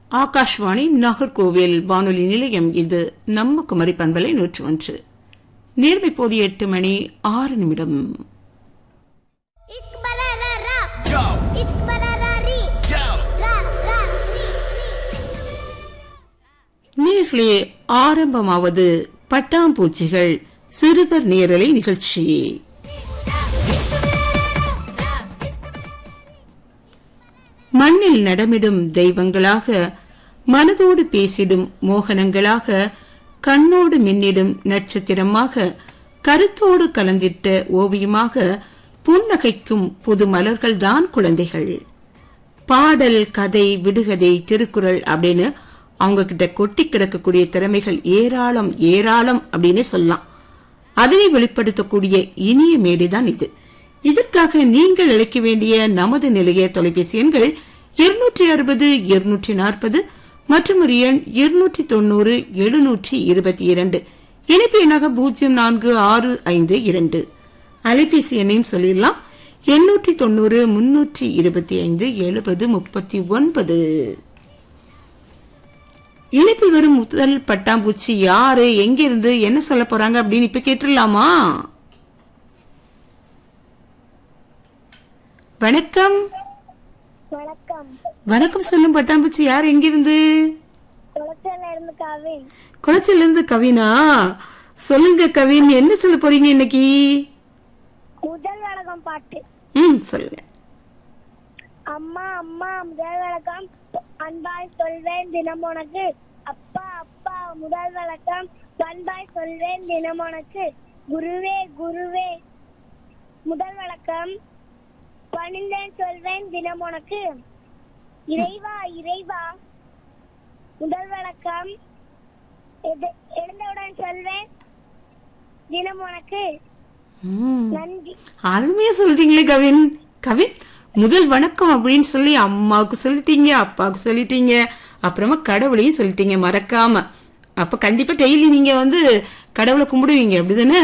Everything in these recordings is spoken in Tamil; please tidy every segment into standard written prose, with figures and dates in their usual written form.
ஆகாஷ்வாணி நாகர்கோவில் வானொலி நிலையம். இது நம்ம குமரி பண்பலை 101. நேர்மை போது 8:06. நேர்களே, ஆரம்பமாவது பட்டாம்பூச்சிகள் சிறுவர் நேரலை நிகழ்ச்சி. மண்ணில் நடமிடும் தெய்வங்களாக, மனதோடு பேசிடும் மோகனங்களாக, கண்ணோடு மின்னிடும் நட்சத்திரமாக, கருத்தோடு கலந்திட்ட ஓவியமாக, புன்னகைக்கும் புது மலர்கள்தான் குழந்தைகள். பாடல், கதை, விடுகதை, திருக்குறள் அப்படின்னு அவங்க கிட்ட கொட்டி கிடக்கக்கூடிய திறமைகள் ஏராளம் ஏராளம் அப்படின்னு சொல்லலாம். அதனை வெளிப்படுத்தக்கூடிய இனிய மேடைதான் இது. இதற்காக நீங்கள் அழைக்க வேண்டிய நமது நிலைய தொலைபேசி எண்கள் 260 240 மற்றும் ஒரு எண் 290 722. இணைப்பு எண்ணாக 0465. அலைபேசி எண்ணையும் சொல்லிடலாம், 890 325 70 39. இணைப்பில் வரும் முதல் பட்டாம்பூச்சி யாரு, எங்க இருந்து என்ன சொல்ல போறாங்க அப்படின்னு இப்ப கேட்டுடலாமா? வணக்கம். வணக்கம். வணக்கம் சொல்லும் பட்டாம்பூச்சி யார், எங்கிருந்து? குளச்சல்ல இருந்து கவினா. சொல்லுங்க கவின், என்ன சொல்ல போறீங்க இன்னைக்கு? முதல் வணக்கம் பாட்டு. சொல்லுங்க. அம்மா அம்மா முதல் வணக்கம், அன்பாய் சொல்வேன் தினம் உனக்கு. அப்பா அப்பா முதல் வணக்கம், பண்பாய் சொல்வேன் தினம் உனக்கு. குருவே குருவே முதல் வணக்கம், பணிந்தேன் சொல்வேன் தினம் உனக்கு. இறைவா இறைவா முதல் வணக்கம், எழுந்தவுடன் சொல்வேன் தினம் உனக்கு. நன்றி. அருமையா சொல்றீங்களே கவின். கவின், முதல் வணக்கம் அப்படின்னு சொல்லி அம்மாவுக்கு சொல்லிட்டீங்க, அப்பாவுக்கு சொல்லிட்டீங்க, அப்புறமா கடவுளையும் சொல்லிட்டீங்க மறக்காம. அப்ப கண்டிப்பா டெய்லி நீங்க கடவுளை கும்பிடுவீங்க, அப்படிதானே?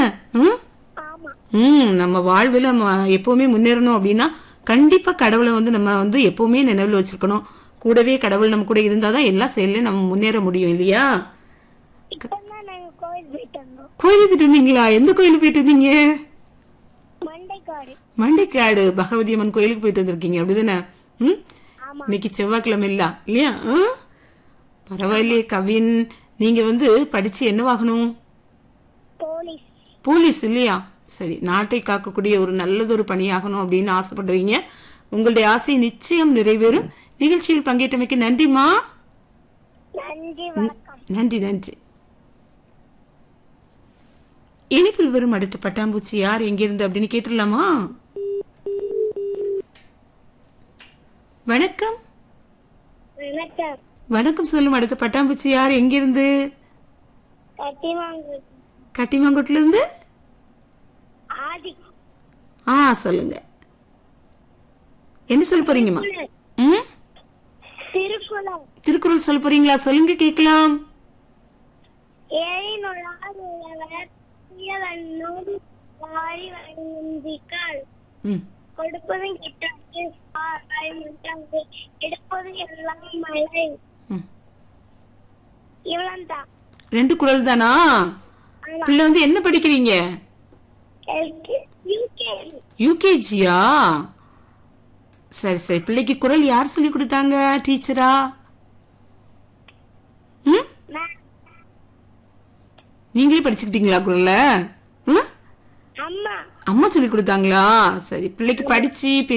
நம்ம வாழ்வில் எப்பவுமே முன்னேறணும் அப்படின்னா கண்டிப்பா கடவுளை நம்ம எப்பவுமே நினைவில் வச்சிருக்கணும். கூடவே கடவுள் நம்ம கூட இருந்தாதான் எல்லா செயலையும் நம்ம முன்னேற முடியும், இல்லையா? கோயிலுக்கு போயிட்டு இருந்தீங்களா? எந்த கோயிலுக்கு போயிட்டு இருந்தீங்க? மண்டைக்காடு பகவதி அம்மன் கோயிலுக்கு போயிட்டு வந்திருக்கீங்க, அப்படிதானே? இன்னைக்கு செவ்வாய்க்கிழமை இல்லையா? பரவாயில்லையே கவின், நீங்க படிச்சு என்னவாகணும்? போலீஸ் இல்லையா? சரி, நாட்டை காக்கக்கூடிய ஒரு நல்லதொரு பணியாகணும் அப்படின்னு ஆசைப்படுறீங்க. உங்களுடைய ஆசை நிச்சயம் நிறைவேறும். நிகழ்ச்சியில் பங்கேற்றமைக்கு நன்றிமா. நன்றி நன்றி. இனிப்பில் வரும் அடுத்த பட்டாம்பூச்சி யார், எங்கிருந்து அப்படின்னு கேட்டுடலாமா? வணக்கம். வணக்கம் சொல்லும் அடுத்த பட்டாம்பூச்சி யார், எங்கிருந்து? கட்டிமாங்கோட்ல இருந்து. சொல்லுங்க, என்ன சொல்ல போறீங்கம்மா? திருக்குறள் சொல்ல போறீங்களா? சொல்லுங்க கேட்கலாம். கொடுப்பதும் கிட்டாது, எடுப்பதும் எல்லாம் மழை. இவ்வளவுதான். 2 குறள் தானா? பிள்ளை என்ன படிக்கிறீங்க? யூகேஜியா? சரி சரி. பிள்ளைக்கு குறள் யார் சொல்லி கொடுத்தாங்க? டீச்சரா? நீங்களே படிச்சுக்கிட்டீங்களா குறள? அம்மா சொல்லி கொடுத்தாங்களா? சரி, பிள்ளைக்கு படிச்சு